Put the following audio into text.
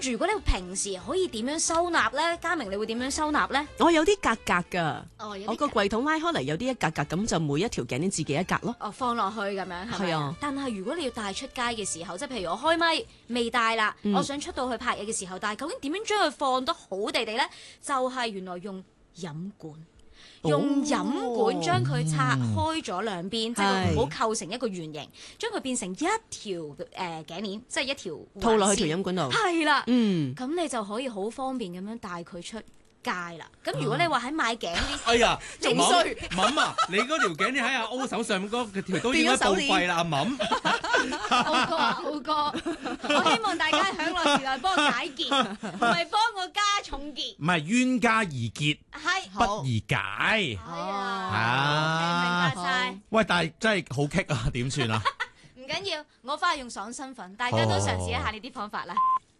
住如果你平時可以點樣收納咧？嘉明你會點樣收納咧？ 我有啲格格㗎， 哦，有啲我個櫃桶拉開嚟有啲一格格咁，就每一條頸鏈自己一格咯。 哦，放落去咁樣係咪係啊？ 但係如果你要帶出街嘅時候，即係譬如我開咪未帶啦，我想出到去拍嘢嘅時候，但係究竟點樣將佢放得好地地咧？就係原來用飲管。用飲管將佢拆開咗兩邊，即係唔好構成一個圓形，將佢變成一條頸鏈，即係一條套落去條飲管度。 係啦，咁你就可以好方便咁樣帶佢出街啦。咁如果你話喺買頸鏈， 哎呀， 仲衰敏啊！你嗰條頸鏈喺阿歐手上嗰條都應該報廢啦，阿敏。 浩哥，我希望大家喺享樂時代幫我解結，唔係幫我加重結。 唔係冤家宜結， 係不宜解。 明白晒。 喂，但係真係好棘啊，點算啊？ 唔緊要，我翻去用爽身粉，大家都嘗試一下呢啲方法啦。